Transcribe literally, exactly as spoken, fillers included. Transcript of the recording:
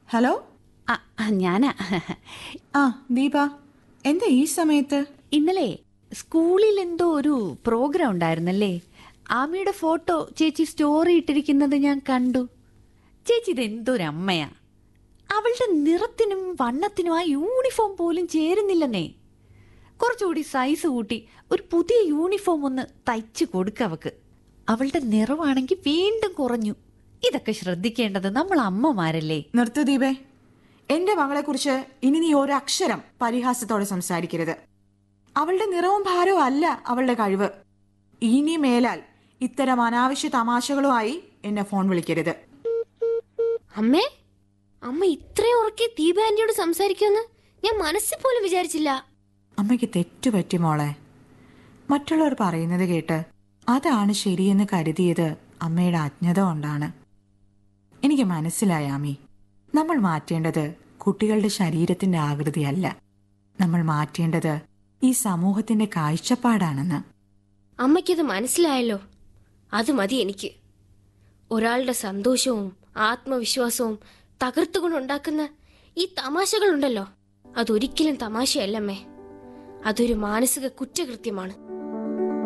Hello, ആ, ആ, ഞാനാ. ആ ദീപ, എന്താ ഈ സമയത്ത്? ഇന്നലെ സ്കൂളിൽ എന്തോ ഒരു പ്രോഗ്രാം ഉണ്ടായിരുന്നല്ലേ? ആമിയുടെ ഫോട്ടോ ചേച്ചി സ്റ്റോറി ഇട്ടിരിക്കുന്നത് ഞാൻ കണ്ടു. ചേച്ചി ഇത് എന്തൊരമ്മയാ! അവളുടെ നിറത്തിനും വണ്ണത്തിനും ആ യൂണിഫോം പോലും ചേരുന്നില്ലെന്നേ. കുറച്ചുകൂടി സൈസ് കൂട്ടി ഒരു പുതിയ യൂണിഫോം ഒന്ന് തയ്ച്ചു കൊടുക്ക അവക്ക്. അവളുടെ നിറമാണെങ്കിൽ വീണ്ടും കുറഞ്ഞു. ഇതൊക്കെ ശ്രദ്ധിക്കേണ്ടത് നമ്മൾ അമ്മമാരല്ലേ? നിർത്ത് ദീപേ. എന്റെ മകളെ കുറിച്ച് ഇനി നീ ഒരക്ഷരം പരിഹാസത്തോടെ സംസാരിക്കരുത്. അവളുടെ നിറവും ഭാരവും അല്ല അവളുടെ കഴിവ്. ഇനി മേലാൽ ഇത്തരം അനാവശ്യ തമാശകളുമായി എന്നെ ഫോൺ വിളിക്കരുത്. അമ്മേ, അമ്മ ഇത്രയും ഉറക്കെ ദീപ ആന്റിയോട് സംസാരിക്കുമെന്ന് ഞാൻ മനസ്സിൽ പോലും വിചാരിച്ചില്ല. അമ്മയ്ക്ക് തെറ്റുപറ്റി മോളെ. മറ്റുള്ളവർ പറയുന്നത് കേട്ട് അതാണ് ശരിയെന്ന് കരുതിയത് അമ്മയുടെ അജ്ഞത കൊണ്ടാണ്. എനിക്ക് മനസ്സിലായി ആമി, നമ്മൾ മാറ്റേണ്ടത് കുട്ടികളുടെ ശരീരത്തിന്റെ ആകൃതിയല്ല, നമ്മൾ മാറ്റേണ്ടത് ഈ സമൂഹത്തിന്റെ കാഴ്ചപ്പാടാണെന്ന്. അമ്മയ്ക്കത് മനസ്സിലായല്ലോ, അത് മതി എനിക്ക്. ഒരാളുടെ സന്തോഷവും ആത്മവിശ്വാസവും തകർത്തുകൊണ്ടുണ്ടാക്കുന്ന ഈ തമാശകളുണ്ടല്ലോ, അതൊരിക്കലും തമാശയല്ലമ്മേ, അതൊരു മാനസിക കുറ്റകൃത്യമാണ്.